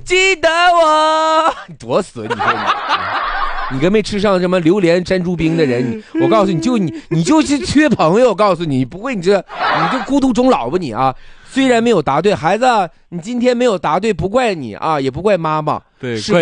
记得我，多损！你说你跟没吃上什么榴莲山猪冰的人，我告诉你，你就是缺朋友。我告诉你，不会你就孤独终老吧你啊！虽然没有答对，孩子，你今天没有答对，不怪你啊，也不怪妈妈， 对， 是